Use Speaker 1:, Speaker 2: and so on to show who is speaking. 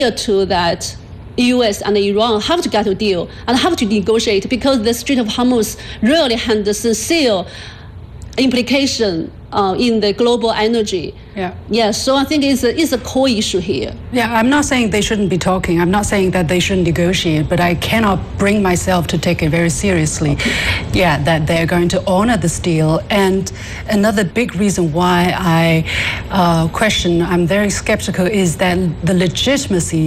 Speaker 1: to that U.S. and Iran have to get a deal and have to negotiate because the Strait of Hormuz really had the sincere implication in the global energy. Yeah. So I think it's a core issue here.
Speaker 2: Yeah, I'm not saying they shouldn't be talking. I'm not saying that they shouldn't negotiate, but I cannot bring myself to take it very seriously. Okay. Yeah, that they're going to honor this deal. And another big reason why I question, I'm very skeptical, is that the legitimacy